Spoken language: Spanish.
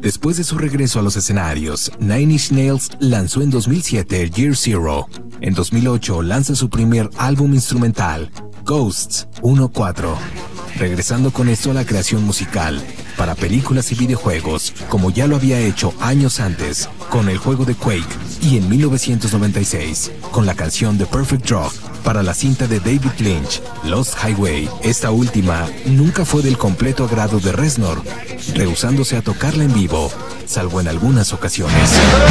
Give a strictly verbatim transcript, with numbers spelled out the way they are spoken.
Después de su regreso a los escenarios, Nine Inch Nails lanzó en dos mil siete Year Zero. En dos mil ocho lanza su primer álbum instrumental, Ghosts uno cuatro, regresando con esto a la creación musical para películas y videojuegos, como ya lo había hecho años antes con el juego de Quake y en mil novecientos noventa y seis con la canción The Perfect Drug para la cinta de David Lynch, Lost Highway. Esta última nunca fue del completo agrado de Reznor, rehusándose a tocarla en vivo, salvo en algunas ocasiones.